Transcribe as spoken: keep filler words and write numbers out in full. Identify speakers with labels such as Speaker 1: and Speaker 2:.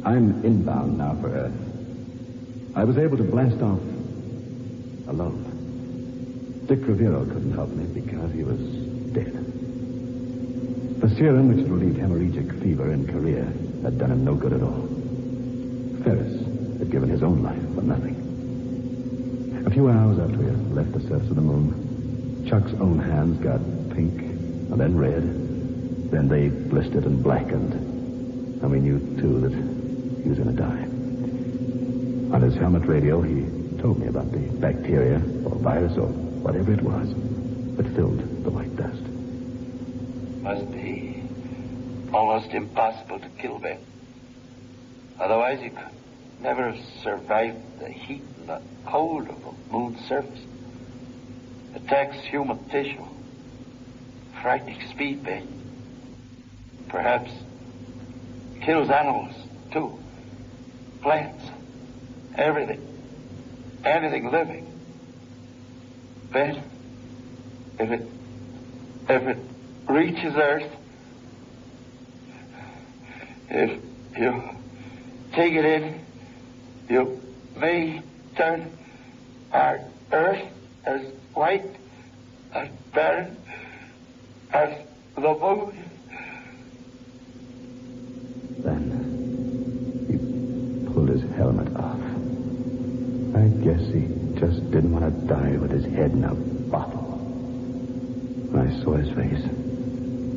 Speaker 1: I'm inbound now for Earth. I was able to blast off alone. Dick Raviro couldn't help me because he was dead. The serum which had relieved hemorrhagic fever in Korea had done him no good at all. Ferris had given his own life for nothing. A few hours after we had left the surface of the moon, Chuck's own hands got pink and then red. Then they blistered and blackened. And we knew, too, that he was going to die. On his helmet radio, he told me about the bacteria or virus or whatever it was that filled the white dust.
Speaker 2: Must be almost impossible to kill Ben. Otherwise, you could never have survived the heat and the cold of the moon's surface. Attacks human tissue. Frightening speed, Ben. Perhaps kills animals, too. Plants. Everything. Anything living. Ben, if it... if it reaches Earth, if you take it in, you may turn our Earth as white, as barren, as the moon.
Speaker 1: Then he pulled his helmet off. I guess he just didn't want to die with his head in a bottle. When I saw his face,